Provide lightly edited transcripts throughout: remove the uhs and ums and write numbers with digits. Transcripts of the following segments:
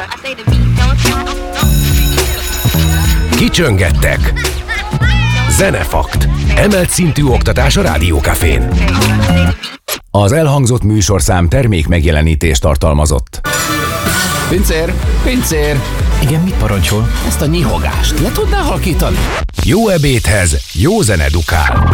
Kicsöngettek. Zenefakt. Emelt szintű oktatás a Rádió Cafén. Az elhangzott műsorszám termék megjelenítést tartalmazott. Pincér! Pincér! Igen, mit parancsol? Ezt a nyihogást le tudnál halkítani? Jó ebédhez jó zene dukál.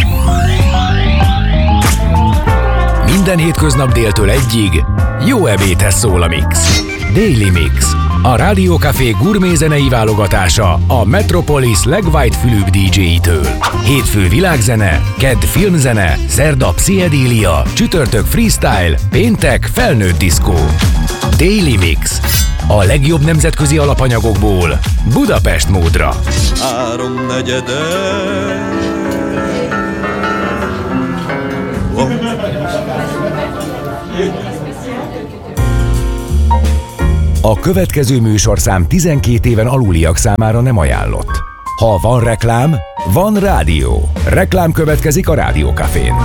Minden hétköznap déltől egyig jó ebédhez szól a mix. Daily Mix. A Rádió Café gurmé zenei válogatása a Metropolis legwhite-fülűbb DJ-től. Hétfő világzene, kedd filmzene, szerda pszichedélia, csütörtök freestyle, péntek felnőtt diszkó. Daily Mix. A legjobb nemzetközi alapanyagokból Budapest módra. 3/4. A következő műsorszám 12 éven aluliak számára nem ajánlott. Ha van reklám, van rádió. Reklám következik a Rádió Cafén.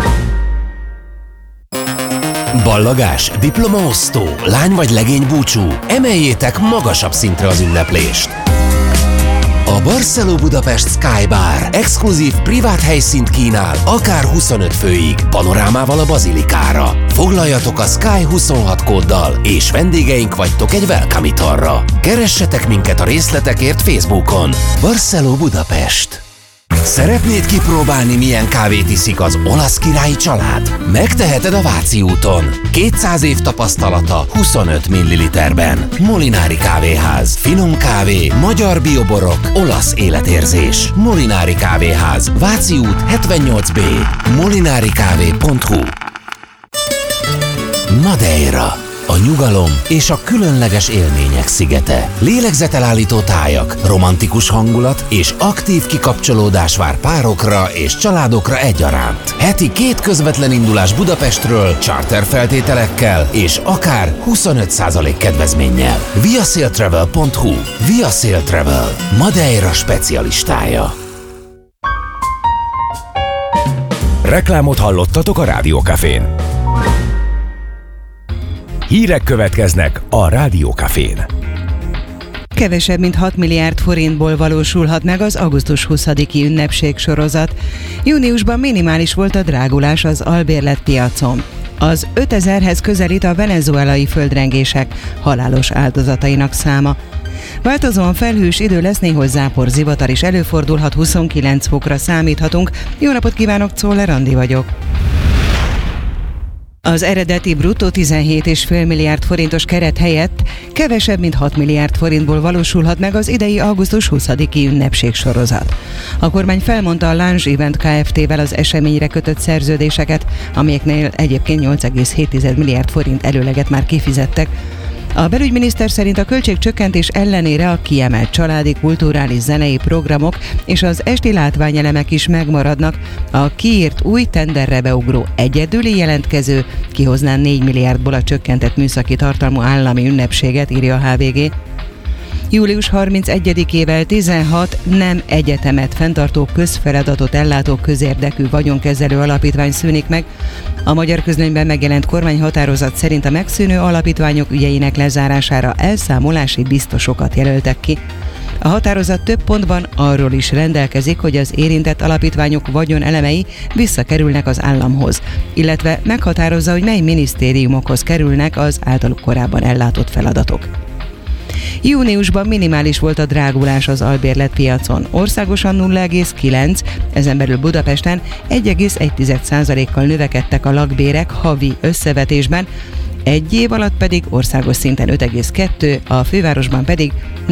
Ballagás, diplomaosztó, lány vagy legény búcsú, emeljétek magasabb szintre az ünneplést. A Barceló Budapest Sky Bar exkluzív privát helyszínt kínál, akár 25 főig, panorámával a bazilikára. Foglaljatok a Sky 26 kóddal, és vendégeink vagytok egy welcome italra. Keressetek minket a részletekért Facebookon. Barceló Budapest. Szeretnéd kipróbálni, milyen kávét iszik az olasz királyi család? Megteheted a Váci úton. 200 év tapasztalata 25 ml-ben. Molinári kávéház. Finom kávé, magyar bioborok, olasz életérzés. Molinári kávéház. Váci út 78B. molinarikávé.hu. Madeira. A nyugalom és a különleges élmények szigete. Lélegzetelállító tájak, romantikus hangulat és aktív kikapcsolódás vár párokra és családokra egyaránt. Heti 2 közvetlen indulás Budapestről, charter feltételekkel és akár 25% kedvezménnyel. viasailtravel.hu. Viasail Travel. Madeira specialistája. Reklámot hallottatok a Rádió Cafén. Hírek következnek a Rádió Cafén. Kevesebb mint 6 milliárd forintból valósulhat meg az augusztus 20-i ünnepségsorozat. Júniusban minimális volt a drágulás az albérletpiacon. Az 5000-hez közelít a venezuelai földrengések halálos áldozatainak száma. Változóan felhős idő lesz, néhol zápor, zivatar is előfordulhat, 29 fokra számíthatunk. Jó napot kívánok, Czoller Andi vagyok. Az eredeti bruttó 17,5 milliárd forintos keret helyett kevesebb mint 6 milliárd forintból valósulhat meg az idei augusztus 20-i ünnepségsorozat. A kormány felmondta a Lounge Event Kft-vel az eseményre kötött szerződéseket, amelyeknél egyébként 8,7 milliárd forint előleget már kifizettek. A belügyminiszter szerint a költségcsökkentés ellenére a kiemelt családi, kulturális, zenei programok és az esti látványelemek is megmaradnak. A kiírt új tenderre beugró egyedüli jelentkező kihozná 4 milliárdból a csökkentett műszaki tartalmú állami ünnepséget, írja a HVG. Július 31-ével 16 nem egyetemet fenntartó közfeladatot ellátó közérdekű vagyonkezelő alapítvány szűnik meg. A Magyar Közlönyben megjelent kormányhatározat szerint a megszűnő alapítványok ügyeinek lezárására elszámolási biztosokat jelöltek ki. A határozat több pontban arról is rendelkezik, hogy az érintett alapítványok vagyonelemei visszakerülnek az államhoz, illetve meghatározza, hogy mely minisztériumokhoz kerülnek az általuk korábban ellátott feladatok. Júniusban minimális volt a drágulás az albérletpiacon. Országosan 0,9, ezen belül Budapesten 1,1%-kal növekedtek a lakbérek havi összevetésben, egy év alatt pedig országos szinten 5,2, a fővárosban pedig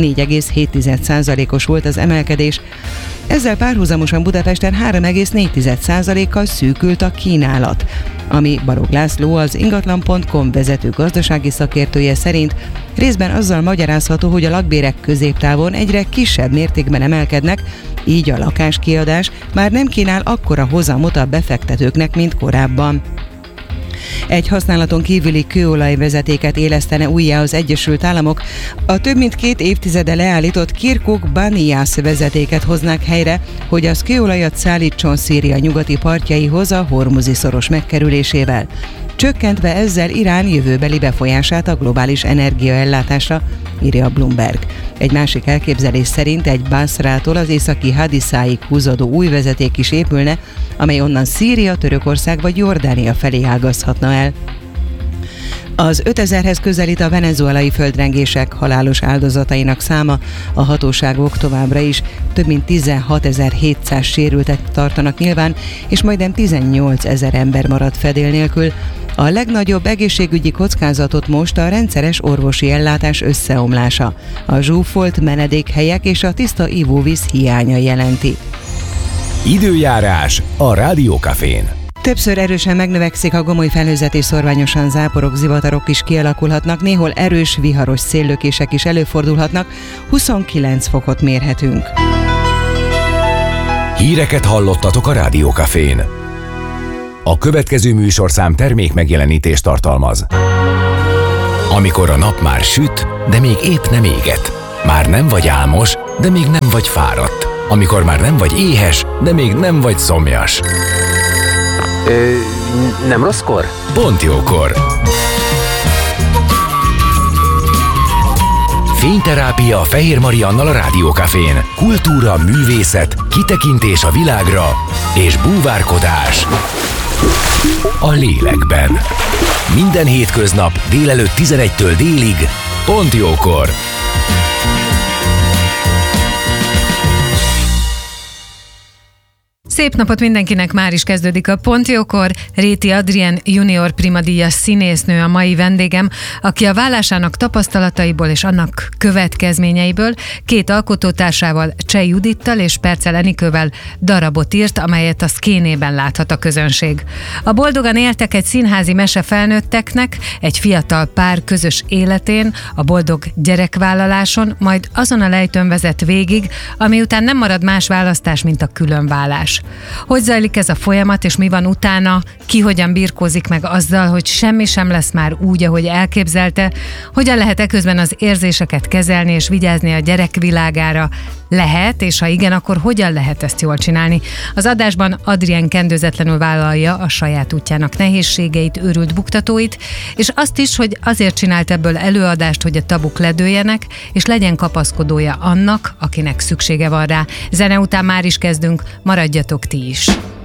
4,7%-os volt az emelkedés. Ezzel párhuzamosan Budapesten 3,4%-kal szűkült a kínálat, ami Balogh László, az ingatlan.com vezető gazdasági szakértője szerint részben azzal magyarázható, hogy a lakbérek középtávon egyre kisebb mértékben emelkednek, így a lakáskiadás már nem kínál akkora hozamot a befektetőknek, mint korábban. Egy használaton kívüli kőolajvezetéket élesztene újjá az Egyesült Államok. A több mint 2 évtizede leállított Kirkuk-Banias vezetéket hoznák helyre, hogy az kőolajat szállítson Szíria nyugati partjaihoz a Hormuzi szoros megkerülésével. csökkentve ezzel Irán jövőbeli befolyását a globális energiaellátásra, írja a Bloomberg. Egy másik elképzelés szerint egy Basrától az északi Hadiszáig húzódó új vezeték is épülne, amely onnan Szíria, Törökország vagy Jordánia felé ágazhatna el. Az 5000-hez közelít a venezuelai földrengések halálos áldozatainak száma, a hatóságok továbbra is több mint 16.700 sérültet tartanak nyilván, és majdnem 18.000 ember maradt fedél nélkül. A legnagyobb egészségügyi kockázatot most a rendszeres orvosi ellátás összeomlása, a zsúfolt menedékhelyek és a tiszta ivóvíz hiánya jelenti. Időjárás a Rádió Cafén. Többször erősen megnövekszik a gomoly felhőzet és szorványosan záporok, zivatarok is kialakulhatnak, néhol erős, viharos széllökések is előfordulhatnak, 29 fokot mérhetünk. Híreket hallottatok a Rádió Cafén. A következő műsorszám termék megjelenítést tartalmaz. Amikor a nap már süt, de még épp nem éget. Már nem vagy álmos, de még nem vagy fáradt. Amikor már nem vagy éhes, de még nem vagy szomjas. Nem rosszkor? Pont jókor. Fényterápia Fehér Mariannal a Rádió Cafén. Kultúra, művészet, kitekintés a világra és búvárkodás a lélekben. Minden hétköznap délelőtt 11-től délig, pont jókor. Szép napot mindenkinek, már is kezdődik a Pont Jókor. Réti Adrien junior primadíjas színésznő a mai vendégem, aki a vállásának tapasztalataiból és annak következményeiből két alkotótársával, Cseh Judittal és Percel Enikővel darabot írt, amelyet a Szkénében láthat a közönség. A Boldogan éltek egy színházi mese felnőtteknek, egy fiatal pár közös életén, a boldog gyerekvállaláson, majd azon a lejtőn vezet végig, ami után nem marad más választás, mint a különvállás. Hogy zajlik ez a folyamat, és mi van utána? Ki hogyan birkózik meg azzal, hogy semmi sem lesz már úgy, ahogy elképzelte? Hogyan lehet eközben az érzéseket kezelni és vigyázni a gyerek világára? Lehet, és ha igen, akkor hogyan lehet ezt jól csinálni? Az adásban Adrien kendőzetlenül vállalja a saját útjának nehézségeit, őrült buktatóit, és azt is, hogy azért csinált ebből előadást, hogy a tabuk ledőljenek, és legyen kapaszkodója annak, akinek szüksége van rá. Zene után már is kezdünk, maradjatok ti is!